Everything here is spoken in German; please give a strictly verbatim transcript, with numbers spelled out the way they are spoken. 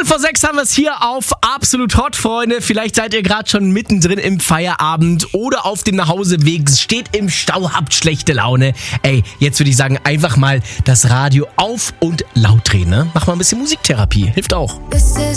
vor sechs haben wir es hier auf Absolut Hot, Freunde. Vielleicht seid ihr gerade schon mittendrin im Feierabend oder auf dem Nachhauseweg, steht im Stau, habt schlechte Laune. Ey, jetzt würde ich sagen, einfach mal das Radio auf und laut drehen, ne? Mach mal ein bisschen Musiktherapie, hilft auch. This is